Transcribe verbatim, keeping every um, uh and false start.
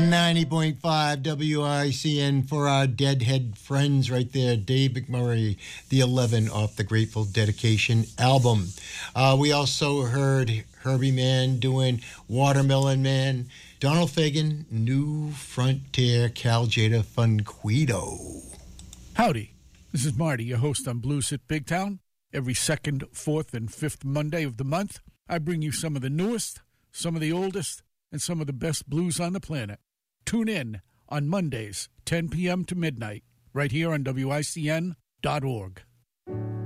ninety point five W I C N for our Deadhead friends right there. Dave McMurray, the eleven off the Grateful Dedication album. Uh, we also heard Herbie Mann doing Watermelon Man. Donald Fagen, New Frontier, Cal Jada Funquido. Howdy, this is Marty, your host on Blues Hit Big Town. Every second, fourth, and fifth Monday of the month, I bring you some of the newest, some of the oldest, and some of the best blues on the planet. Tune in on Mondays, ten p.m. to midnight, right here on W I C N dot org.